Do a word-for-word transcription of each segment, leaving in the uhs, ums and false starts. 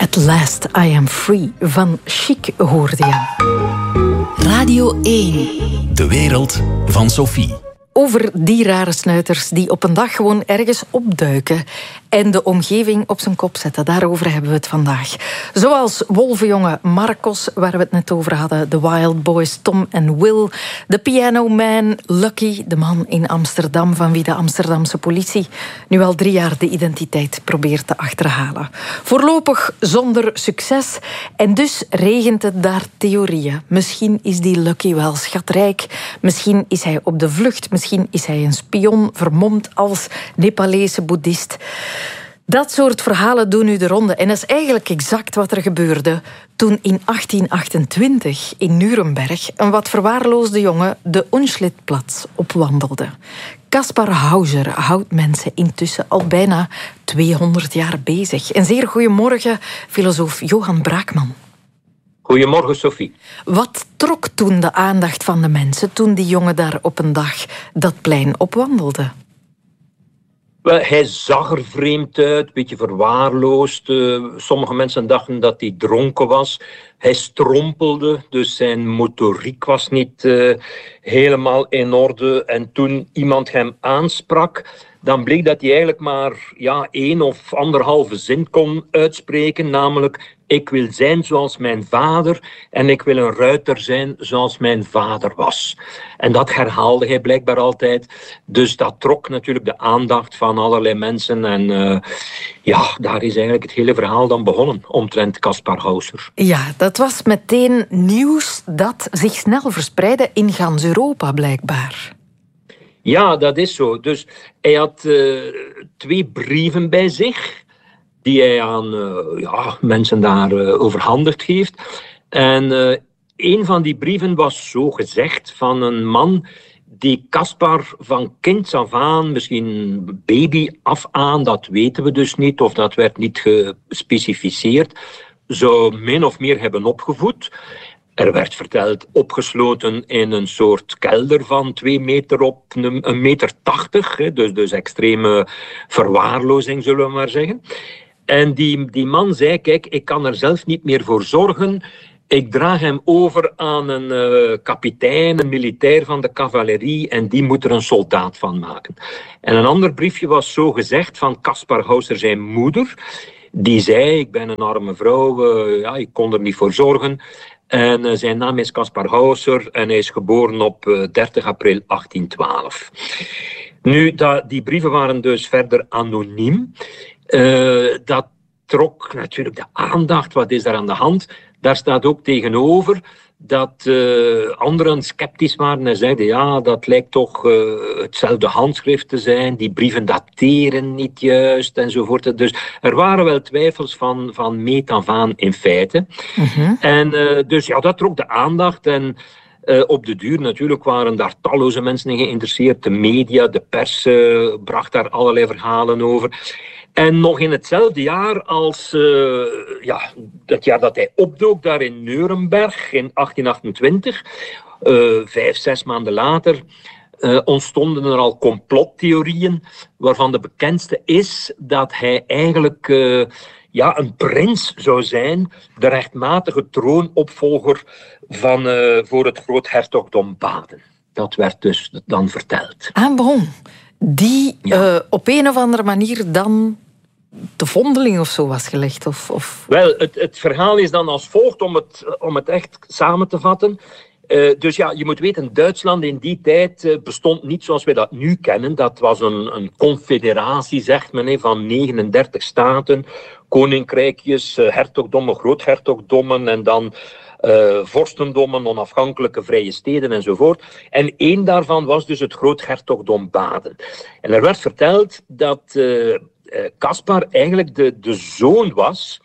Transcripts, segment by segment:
At Last I Am Free van Chic hoorde je. Radio één. De wereld van Sophie. Over die rare snuiters die op een dag gewoon ergens opduiken en de omgeving op zijn kop zetten. Daarover hebben we het vandaag. Zoals wolvenjongen Marcos, waar we het net over hadden. De Wild Boys Tom en Will. De Piano Man Lucky, de man in Amsterdam van wie de Amsterdamse politie nu al drie jaar de identiteit probeert te achterhalen. Voorlopig zonder succes. En dus regent het daar theorieën. Misschien is die Lucky wel schatrijk. Misschien is hij op de vlucht. Misschien is hij een spion, vermomd als Nepalese boeddhist. Dat soort verhalen doen nu de ronde. En dat is eigenlijk exact wat er gebeurde toen in achttien achtentwintig in Nuremberg een wat verwaarloosde jongen de Unschlittplatz opwandelde. Kaspar Hauser houdt mensen intussen al bijna tweehonderd jaar bezig. En zeer goedemorgen, filosoof Johan Braakman. Goedemorgen, Sophie. Wat trok toen de aandacht van de mensen toen die jongen daar op een dag dat plein opwandelde? Wel, hij zag er vreemd uit, een beetje verwaarloosd. Uh, sommige mensen dachten dat hij dronken was. Hij strompelde, dus zijn motoriek was niet uh, helemaal in orde. En toen iemand hem aansprak, dan bleek dat hij eigenlijk maar ja, één of anderhalve zin kon uitspreken, namelijk: ik wil zijn zoals mijn vader en ik wil een ruiter zijn zoals mijn vader was. En dat herhaalde hij blijkbaar altijd. Dus dat trok natuurlijk de aandacht van allerlei mensen. En uh, ja, daar is eigenlijk het hele verhaal dan begonnen, omtrent Kaspar Hauser. Ja, dat was meteen nieuws dat zich snel verspreidde in gans Europa, blijkbaar. Ja, dat is zo. Dus hij had uh, twee brieven bij zich die hij aan uh, ja, mensen daar uh, overhandigd heeft. En uh, een van die brieven was zo gezegd van een man die Kaspar van kinds af aan, misschien baby af aan, dat weten we dus niet, of dat werd niet gespecificeerd, zou min of meer hebben opgevoed. Er werd verteld, opgesloten in een soort kelder van twee meter op een meter tachtig. Dus, dus extreme verwaarlozing, zullen we maar zeggen. En die, die man zei, kijk, ik kan er zelf niet meer voor zorgen. Ik draag hem over aan een uh, kapitein, een militair van de cavalerie, en die moet er een soldaat van maken. En een ander briefje was zo gezegd van Kaspar Hauser, zijn moeder. Die zei, ik ben een arme vrouw, uh, ja, ik kon er niet voor zorgen. En uh, zijn naam is Kaspar Hauser en hij is geboren op uh, dertig april achttien twaalf. Nu, dat, die brieven waren dus verder anoniem. Uh, dat trok natuurlijk de aandacht. Wat is daar aan de hand? Daar staat ook tegenover dat uh, anderen sceptisch waren en zeiden, ja, dat lijkt toch uh, hetzelfde handschrift te zijn. Die brieven dateren niet juist enzovoort. Dus er waren wel twijfels van, van meet af aan in feite. Mm-hmm. En uh, dus ja, dat trok de aandacht. En Uh, op de duur natuurlijk waren daar talloze mensen in geïnteresseerd. De media, de pers uh, bracht daar allerlei verhalen over. En nog in hetzelfde jaar als uh, ja, het jaar dat hij opdook daar in Nuremberg in achttien achtentwintig, uh, vijf, zes maanden later, uh, ontstonden er al complottheorieën, waarvan de bekendste is dat hij eigenlijk uh, ja, een prins zou zijn, de rechtmatige troonopvolger van uh, voor het groothertogdom Baden. Dat werd dus dan verteld. Ah, bon. Die ja. uh, op een of andere manier dan de vondeling of zo was gelegd? Of, of... Wel, het, het verhaal is dan als volgt, om het, om het echt samen te vatten. Uh, dus ja, je moet weten, Duitsland in die tijd uh, bestond niet zoals wij dat nu kennen. Dat was een, een confederatie, zegt men, he, van negenendertig staten, koninkrijkjes, uh, hertogdommen, groothertogdommen en dan uh, vorstendommen, onafhankelijke vrije steden enzovoort. En één daarvan was dus het groothertogdom Baden. En er werd verteld dat uh, Kaspar eigenlijk de, de zoon was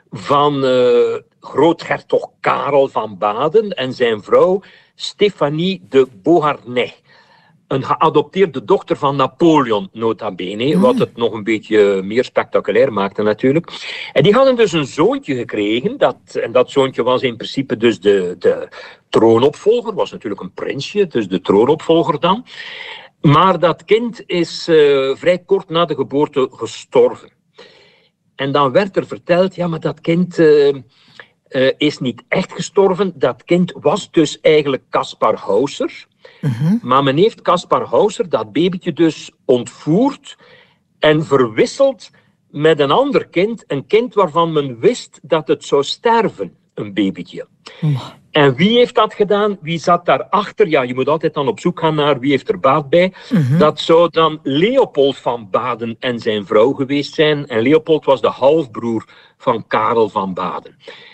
van uh, groothertog Karel van Baden en zijn vrouw Stefanie de Beauharnais. Een geadopteerde dochter van Napoleon, nota bene, mm. wat het nog een beetje meer spectaculair maakte natuurlijk. En die hadden dus een zoontje gekregen, dat, en dat zoontje was in principe dus de, de troonopvolger, was natuurlijk een prinsje, dus de troonopvolger dan. Maar dat kind is uh, vrij kort na de geboorte gestorven. En dan werd er verteld, ja, maar dat kind uh, uh, is niet echt gestorven. Dat kind was dus eigenlijk Kaspar Hauser. Mm-hmm. Maar men heeft Kaspar Hauser, dat babytje, dus ontvoerd en verwisseld met een ander kind. Een kind waarvan men wist dat het zou sterven, een babytje. Mm. En wie heeft dat gedaan? Wie zat daarachter? Ja, je moet altijd dan op zoek gaan naar wie heeft er baat bij. Mm-hmm. Dat zou dan Leopold van Baden en zijn vrouw geweest zijn. En Leopold was de halfbroer van Karel van Baden.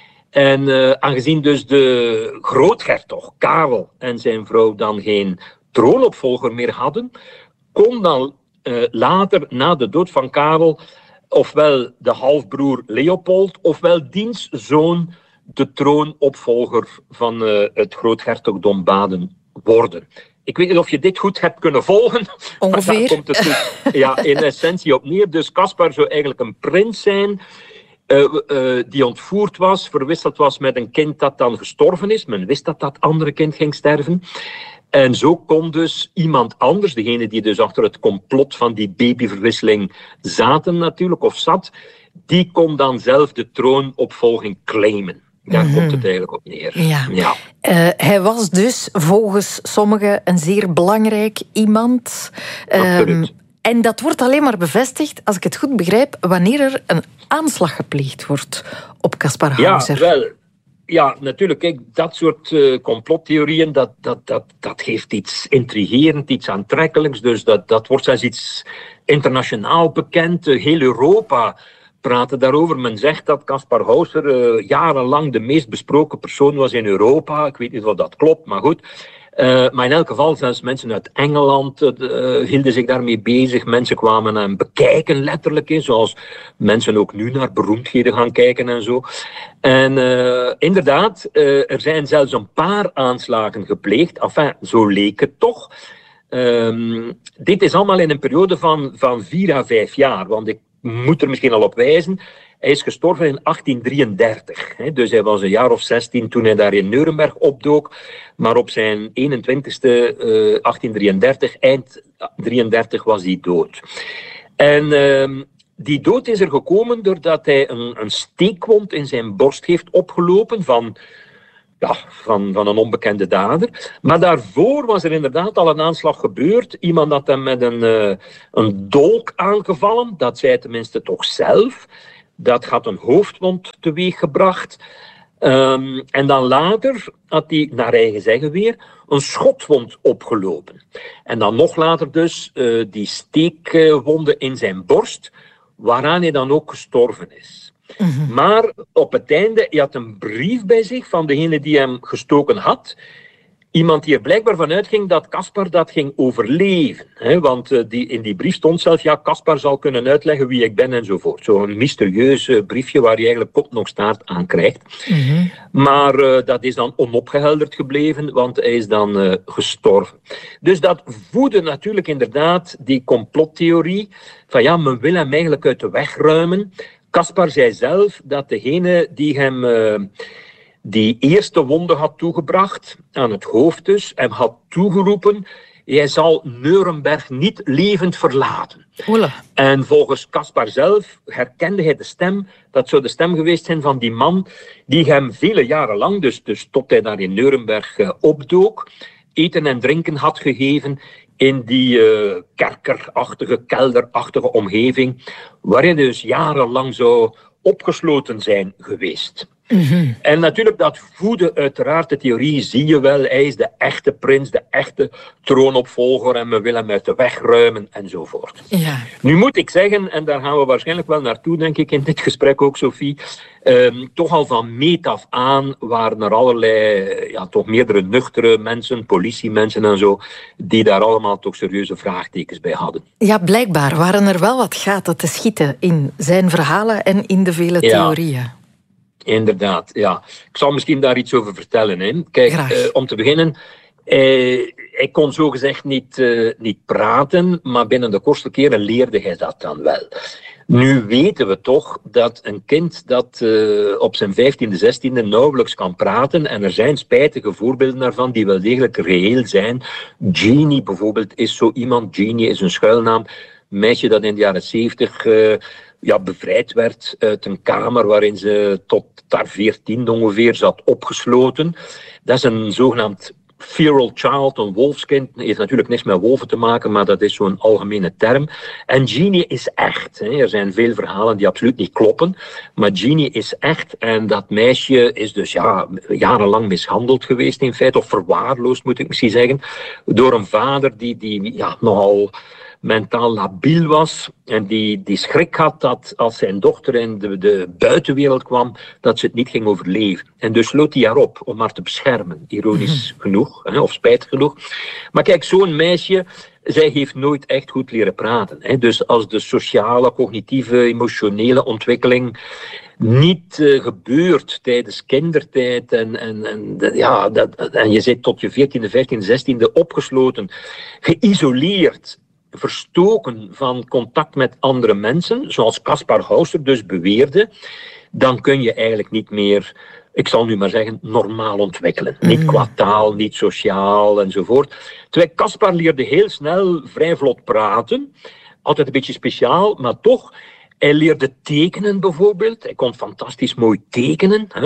En uh, aangezien dus de groothertog Karel en zijn vrouw dan geen troonopvolger meer hadden, kon dan uh, later, na de dood van Karel, ofwel de halfbroer Leopold, ofwel diens zoon de troonopvolger van uh, het groothertogdom Baden worden. Ik weet niet of je dit goed hebt kunnen volgen. Ongeveer. Maar daar komt het dus, ja, in essentie op neer. Dus Kaspar zou eigenlijk een prins zijn, Uh, uh, die ontvoerd was, verwisseld was met een kind dat dan gestorven is. Men wist dat dat andere kind ging sterven. En zo kon dus iemand anders, degene die dus achter het complot van die babyverwisseling zaten natuurlijk, of zat, die kon dan zelf de troonopvolging claimen. Daar mm-hmm. komt het eigenlijk op neer. Ja. Ja. Uh, hij was dus volgens sommigen een zeer belangrijk iemand. Absoluut. Um, En dat wordt alleen maar bevestigd, als ik het goed begrijp, wanneer er een aanslag gepleegd wordt op Kaspar Hauser. Ja, wel. Ja, natuurlijk. Kijk, dat soort uh, complottheorieën, dat, dat, dat, dat geeft iets intrigerend, iets aantrekkelijks. Dus dat, dat wordt zelfs iets internationaal bekend. Uh, heel Europa praten daarover. Men zegt dat Kaspar Hauser uh, jarenlang de meest besproken persoon was in Europa. Ik weet niet of dat klopt, maar goed. Uh, maar in elk geval, zelfs mensen uit Engeland uh, hielden zich daarmee bezig. Mensen kwamen hem bekijken, letterlijk. He, zoals mensen ook nu naar beroemdheden gaan kijken en zo. En uh, inderdaad, uh, er zijn zelfs een paar aanslagen gepleegd. Enfin, zo leek het toch. Um, dit is allemaal in een periode van, van vier à vijf jaar. Want ik moet er misschien al op wijzen. Hij is gestorven in achttien drieëndertig. Hè, dus hij was een jaar of zestien toen hij daar in Nuremberg opdook. Maar op zijn eenentwintigste, uh, achttien drieëndertig, eind drieëndertig, was hij dood. En uh, die dood is er gekomen doordat hij een, een steekwond in zijn borst heeft opgelopen van, ja, van, van een onbekende dader. Maar daarvoor was er inderdaad al een aanslag gebeurd. Iemand had hem met een, uh, een dolk aangevallen. Dat zei tenminste toch zelf. Dat had een hoofdwond teweeggebracht. Um, en dan later had hij, naar eigen zeggen weer, een schotwond opgelopen. En dan nog later dus uh, die steekwonden in zijn borst, waaraan hij dan ook gestorven is. Mm-hmm. Maar op het einde, hij had een brief bij zich van degene die hem gestoken had. Iemand die er blijkbaar van uitging dat Kaspar dat ging overleven. Hè? Want uh, die, in die brief stond zelf, ja, Kaspar zal kunnen uitleggen wie ik ben enzovoort. Zo'n mysterieus uh, briefje waar je eigenlijk kop nog staart aan krijgt. Mm-hmm. Maar uh, dat is dan onopgehelderd gebleven, want hij is dan uh, gestorven. Dus dat voedde natuurlijk inderdaad die complottheorie van ja, men wil hem eigenlijk uit de weg ruimen. Kaspar zei zelf dat degene die hem... Uh, die eerste wonde had toegebracht, aan het hoofd dus, hem had toegeroepen, jij zal Nuremberg niet levend verlaten. Oele. En volgens Kaspar zelf herkende hij de stem, dat zou de stem geweest zijn van die man die hem vele jaren lang, dus, dus tot hij daar in Nuremberg uh, opdook, eten en drinken had gegeven in die uh, kerkerachtige, kelderachtige omgeving, waarin hij dus jarenlang zou opgesloten zijn geweest. Mm-hmm. En natuurlijk, dat voedde uiteraard de theorie, zie je wel, hij is de echte prins, de echte troonopvolger en we willen hem uit de weg ruimen enzovoort. Ja. Nu moet ik zeggen, en daar gaan we waarschijnlijk wel naartoe, denk ik, in dit gesprek ook, Sophie, um, toch al van meet af aan waren er allerlei, ja, toch meerdere nuchtere mensen, politiemensen en zo, die daar allemaal toch serieuze vraagtekens bij hadden. Ja, blijkbaar waren er wel wat gaten te schieten in zijn verhalen en in de vele theorieën. Ja. Inderdaad, ja. Ik zal misschien daar iets over vertellen. Hè. Kijk, uh, om te beginnen, uh, hij kon zogezegd niet, uh, niet praten, maar binnen de kortste keren leerde hij dat dan wel. Nu weten we toch dat een kind dat uh, op zijn vijftiende, zestiende nauwelijks kan praten, en er zijn spijtige voorbeelden daarvan die wel degelijk reëel zijn. Genie bijvoorbeeld is zo iemand, Genie is een schuilnaam, meisje dat in de jaren zeventig uh, ja, bevrijd werd uit een kamer waarin ze tot haar veertien ongeveer zat opgesloten. Dat is een zogenaamd feral child, een wolfskind. Dat heeft natuurlijk niks met wolven te maken, maar dat is zo'n algemene term. En Jeannie is echt. Hè. Er zijn veel verhalen die absoluut niet kloppen, maar Jeannie is echt. En dat meisje is dus ja, jarenlang mishandeld geweest in feite, of verwaarloosd moet ik misschien zeggen, door een vader die, die ja, nogal mentaal labiel was en die, die schrik had dat als zijn dochter in de, de buitenwereld kwam, dat ze het niet ging overleven. En dus sloot hij haar op om haar te beschermen, ironisch mm. genoeg, hè, of spijtig genoeg. Maar kijk, zo'n meisje, zij heeft nooit echt goed leren praten. Hè. Dus als de sociale, cognitieve, emotionele ontwikkeling niet uh, gebeurt tijdens kindertijd en, en, en, de, ja, dat, en je zit tot je veertiende, vijftiende, zestiende opgesloten, geïsoleerd, verstoken van contact met andere mensen, zoals Kaspar Hauser dus beweerde, dan kun je eigenlijk niet meer, ik zal nu maar zeggen, normaal ontwikkelen. Mm. Niet qua taal, niet sociaal enzovoort. Terwijl Kaspar leerde heel snel vrij vlot praten, altijd een beetje speciaal, maar toch, hij leerde tekenen bijvoorbeeld, hij kon fantastisch mooi tekenen. Hè?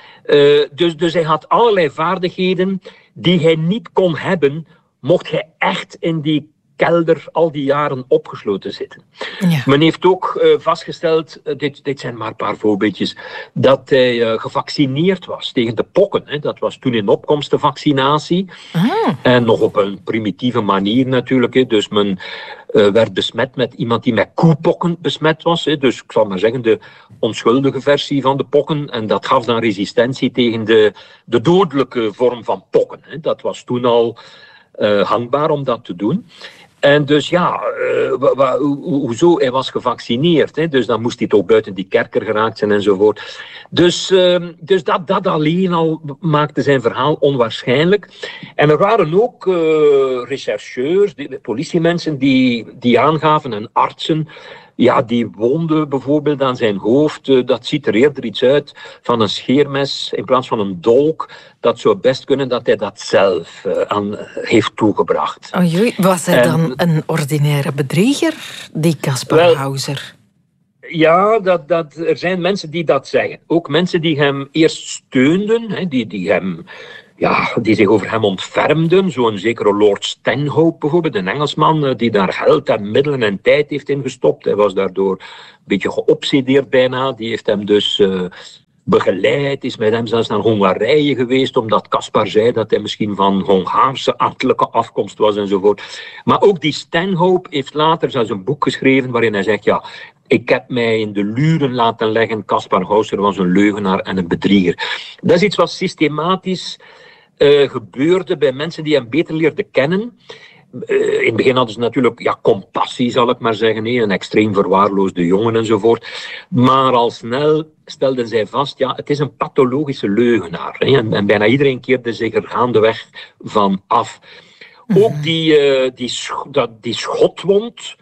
Uh, dus, dus hij had allerlei vaardigheden die hij niet kon hebben, mocht hij echt in die kelder al die jaren opgesloten zitten. Ja. Men heeft ook uh, vastgesteld, uh, dit, dit zijn maar een paar voorbeeldjes, dat hij uh, gevaccineerd was tegen de pokken. Hè. Dat was toen in opkomst de vaccinatie. Ah. En nog op een primitieve manier natuurlijk. Hè. Dus men uh, werd besmet met iemand die met koepokken besmet was. Hè. Dus ik zal maar zeggen, de onschuldige versie van de pokken. En dat gaf dan resistentie tegen de, de dodelijke vorm van pokken. Hè. Dat was toen al uh, hangbaar om dat te doen. En dus ja, uh, wa, wa, ho, hoezo? Hij was gevaccineerd, hè? Dus dan moest hij toch buiten die kerker geraakt zijn enzovoort. Dus, uh, dus dat, dat alleen al maakte zijn verhaal onwaarschijnlijk. En er waren ook uh, rechercheurs, die, politiemensen die, die aangaven en artsen, ja, die wonden bijvoorbeeld aan zijn hoofd. Uh, dat ziet er eerder iets uit van een scheermes in plaats van een dolk. Dat zou best kunnen dat hij dat zelf uh, aan heeft toegebracht. Oei, was hij en, dan een ordinaire bedrieger, die Kaspar Hauser? Ja, dat, dat, er zijn mensen die dat zeggen. Ook mensen die hem eerst steunden, hè, die, die, hem, ja, die zich over hem ontfermden. Zo'n zekere Lord Stanhope bijvoorbeeld, een Engelsman, die daar geld en middelen en tijd heeft ingestopt. Hij was daardoor een beetje geobsedeerd bijna. Die heeft hem dus Uh, begeleid, is met hem zelfs naar Hongarije geweest, omdat Kaspar zei dat hij misschien van Hongaarse ambtelijke afkomst was enzovoort. Maar ook die Stanhope heeft later zelfs een boek geschreven waarin hij zegt, ja, ik heb mij in de luren laten leggen, Kaspar Hauser was een leugenaar en een bedrieger. Dat is iets wat systematisch uh, gebeurde bij mensen die hem beter leerden kennen. Uh, in het begin hadden ze natuurlijk ja, compassie, zal ik maar zeggen, een extreem verwaarloosde jongen enzovoort. Maar al snel stelden zij vast, ja, het is een pathologische leugenaar. Hè, en, en bijna iedereen keerde zich er gaandeweg van af. Mm-hmm. Ook die, uh, die, sch- dat, die schotwond,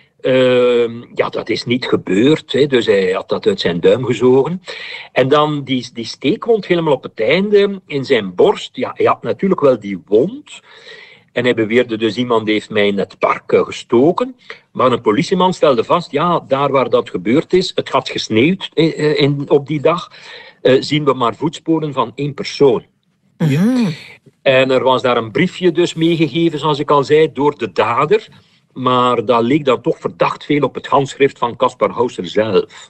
uh, ja, dat is niet gebeurd. Hè, dus hij had dat uit zijn duim gezogen. En dan die, die steekwond helemaal op het einde in zijn borst. Ja, hij had natuurlijk wel die wond. En hij beweerde dus, iemand heeft mij in het park gestoken. Maar een politieman stelde vast, ja, daar waar dat gebeurd is, het had gesneeuwd in, in, op die dag, uh, zien we maar voetsporen van één persoon. Mm-hmm. En er was daar een briefje dus meegegeven, zoals ik al zei, door de dader. Maar dat leek dan toch verdacht veel op het handschrift van Kaspar Hauser zelf.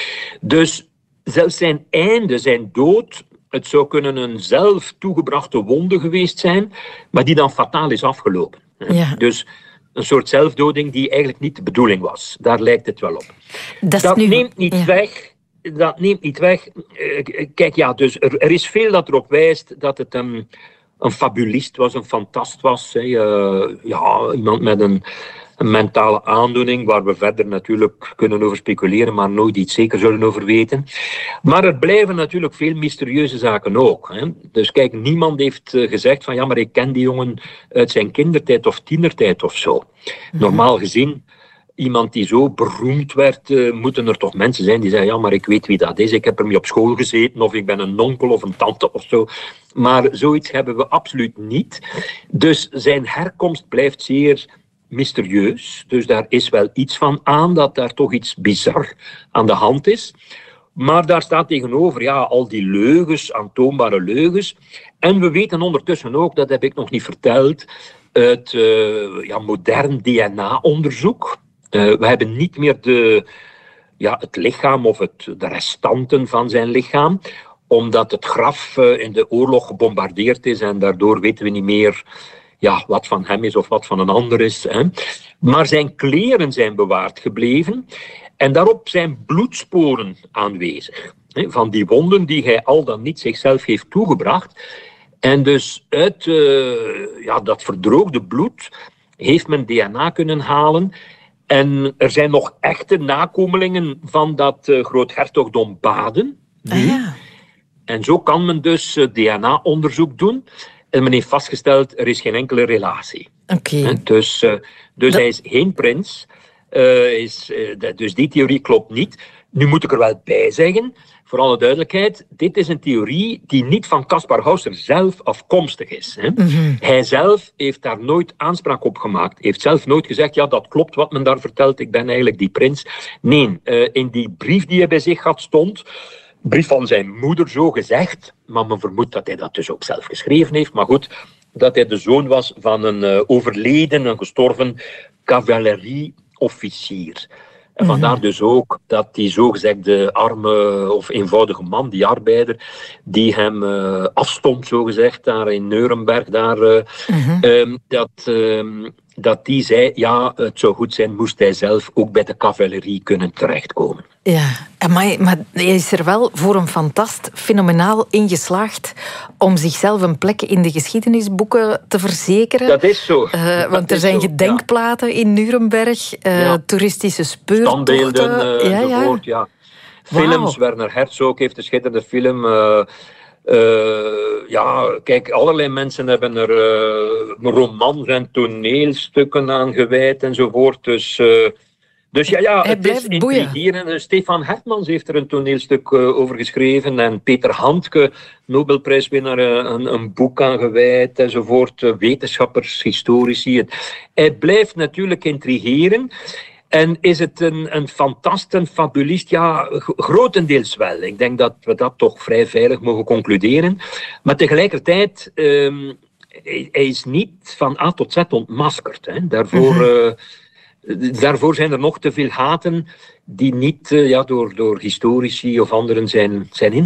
Dus zelfs zijn einde, zijn dood, het zou kunnen een zelf toegebrachte wonde geweest zijn, maar die dan fataal is afgelopen. Ja. Dus een soort zelfdoding die eigenlijk niet de bedoeling was. Daar lijkt het wel op. Dat, dat nu, neemt niet ja. weg. Dat neemt niet weg. Uh, kijk, ja, dus er, er is veel dat erop wijst dat het een, een fabulist was, een fantast was. Hè. Uh, ja, iemand met een, een mentale aandoening, waar we verder natuurlijk kunnen over speculeren, maar nooit iets zeker zullen over weten. Maar er blijven natuurlijk veel mysterieuze zaken ook. Hè. Dus kijk, niemand heeft gezegd van ja, maar ik ken die jongen uit zijn kindertijd of tienertijd of zo. Mm-hmm. Normaal gezien, iemand die zo beroemd werd, uh, moeten er toch mensen zijn die zeggen ja, maar ik weet wie dat is, ik heb ermee op school gezeten, of ik ben een onkel of een tante of zo. Maar zoiets hebben we absoluut niet. Dus zijn herkomst blijft zeer mysterieus. Dus daar is wel iets van aan, dat daar toch iets bizar aan de hand is. Maar daar staat tegenover ja, al die leugens, aantoonbare leugens. En we weten ondertussen ook, dat heb ik nog niet verteld, het uh, ja, modern D N A-onderzoek. Uh, we hebben niet meer de, ja, het lichaam of het, de restanten van zijn lichaam, omdat het graf uh, in de oorlog gebombardeerd is en daardoor weten we niet meer ja, wat van hem is of wat van een ander is. Hè. Maar zijn kleren zijn bewaard gebleven en daarop zijn bloedsporen aanwezig. Hè, van die wonden die hij al dan niet zichzelf heeft toegebracht. En dus uit uh, ja, dat verdroogde bloed heeft men D N A kunnen halen. En er zijn nog echte nakomelingen van dat uh, groothertogdom Baden. Ah, ja. En zo kan men dus uh, D N A-onderzoek doen. En men heeft vastgesteld, er is geen enkele relatie. Oké. Okay. Dus, uh, dus dat... hij is geen prins. Uh, is, uh, dus die theorie klopt niet. Nu moet ik er wel bij zeggen, voor alle duidelijkheid, dit is een theorie die niet van Caspar Hauser zelf afkomstig is. Hè. Mm-hmm. Hij zelf heeft daar nooit aanspraak op gemaakt. Heeft zelf nooit gezegd, ja, dat klopt wat men daar vertelt, ik ben eigenlijk die prins. Nee, uh, in die brief die hij bij zich had stond, brief van zijn moeder zo gezegd, maar men vermoedt dat hij dat dus ook zelf geschreven heeft, maar goed, dat hij de zoon was van een uh, overleden, een gestorven cavalerieofficier. En vandaar dus ook dat die zogezegde arme of eenvoudige man, die arbeider, die hem uh, afstond, zogezegd, daar in Nuremberg, daar, uh, mm-hmm. um, dat, um, dat die zei, ja, het zou goed zijn, moest hij zelf ook bij de cavalerie kunnen terechtkomen. Ja, maar, maar hij is er wel voor een fantast fenomenaal in geslaagd om zichzelf een plek in de geschiedenisboeken te verzekeren. Dat is zo. Uh, dat want er zijn zo, gedenkplaten ja. in Nuremberg, uh, ja. toeristische speurtochten. Standbeelden uh, ja, enzovoort, ja. ja. Films, wow. Werner Herzog heeft een schitterende film. Uh, uh, ja, kijk, allerlei mensen hebben er uh, romans en toneelstukken aan gewijd enzovoort. Dus... Uh, Dus ja, ja het is intrigerend. Stefan Hermans heeft er een toneelstuk uh, over geschreven en Peter Handke, Nobelprijswinnaar, uh, een, een boek aan gewijd enzovoort. Uh, wetenschappers, historici. Het, hij blijft natuurlijk intrigeren. En is het een, een fantast, een fabulist? Ja, g- grotendeels wel. Ik denk dat we dat toch vrij veilig mogen concluderen. Maar tegelijkertijd, um, hij, hij is niet van A tot Z ontmaskerd. Hè. Daarvoor... Mm-hmm. Uh, Daarvoor zijn er nog te veel haten die niet uh, ja, door, door historici of anderen zijn, zijn